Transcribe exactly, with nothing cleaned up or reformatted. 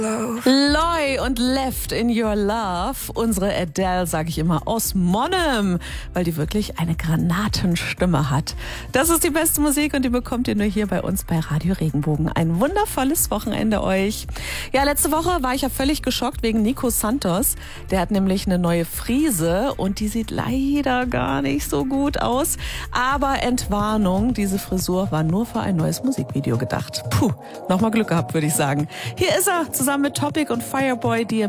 Loy und Left in Your Love. Unsere Adele, sage ich immer, aus Monheim, weil die wirklich eine Granatenstimme hat. Das ist die beste Musik und die bekommt ihr nur hier bei uns bei Radio Regenbogen. Ein wundervolles Wochenende euch. Ja, letzte Woche war ich ja völlig geschockt wegen Nico Santos. Der hat nämlich eine neue Frise und die sieht leider gar nicht so gut aus. Aber Entwarnung, diese Frisur war nur für ein neues Musikvideo gedacht. Puh, nochmal Glück gehabt, würde ich sagen. Hier ist er, zusammen mit Topic und Fireboy D M